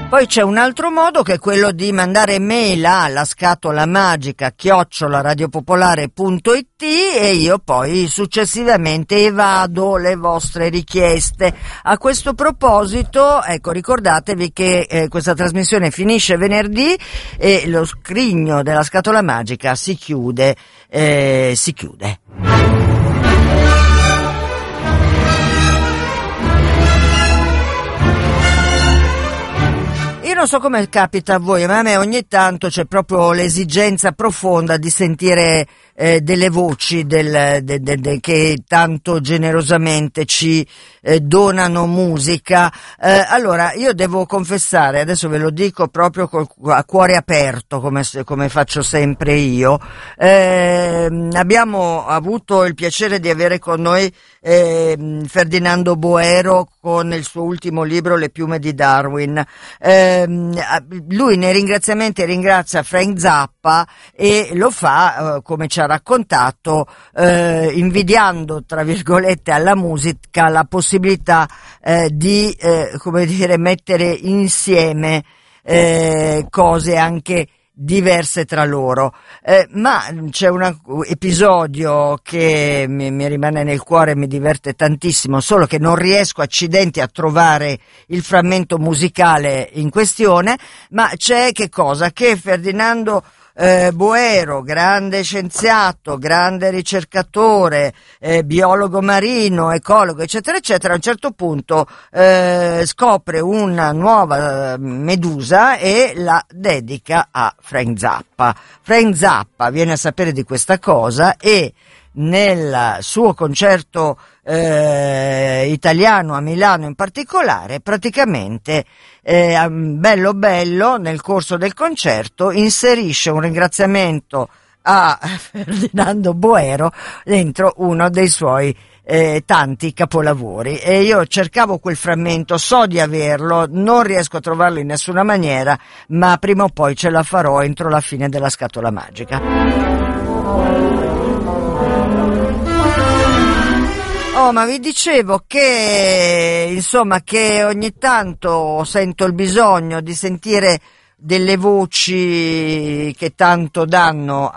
Poi c'è un altro modo che è quello di mandare mail alla scatola magica @radiopopolare.it e io poi successivamente evado le vostre richieste. A questo proposito, ecco, ricordatevi che questa trasmissione finisce venerdì e lo scrigno della scatola magica si chiude. Io non so come capita a voi, ma a me ogni tanto c'è proprio l'esigenza profonda di sentire delle voci che tanto generosamente ci donano musica. Allora, io devo confessare, adesso ve lo dico proprio a cuore aperto, come faccio sempre io. Abbiamo avuto il piacere di avere con noi Ferdinando Boero con il suo ultimo libro Le piume di Darwin. Lui nei ringraziamenti ringrazia Frank Zappa e lo fa, come ci ha raccontato, invidiando tra virgolette alla musica la possibilità di mettere insieme cose anche diverse tra loro, ma c'è un episodio che mi rimane nel cuore e mi diverte tantissimo, solo che non riesco accidenti a trovare il frammento musicale in questione, ma c'è che Ferdinando Boero, grande scienziato, grande ricercatore, biologo marino, ecologo, eccetera, eccetera, a un certo punto scopre una nuova medusa e la dedica a Frank Zappa. Frank Zappa viene a sapere di questa cosa e nel suo concerto italiano a Milano in particolare, praticamente bello nel corso del concerto inserisce un ringraziamento a Ferdinando Boero dentro uno dei suoi tanti capolavori, e io cercavo quel frammento, so di averlo, non riesco a trovarlo in nessuna maniera, ma prima o poi ce la farò entro la fine della scatola magica. Oh, ma vi dicevo che, insomma, che ogni tanto sento il bisogno di sentire delle voci che tanto danno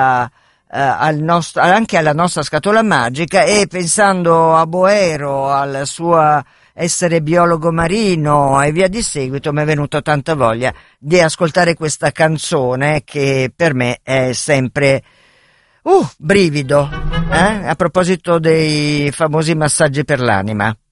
anche alla nostra scatola magica, e pensando a Boero, al suo essere biologo marino e via di seguito, mi è venuto tanta voglia di ascoltare questa canzone che per me è sempre brivido, a proposito dei famosi massaggi per l'anima.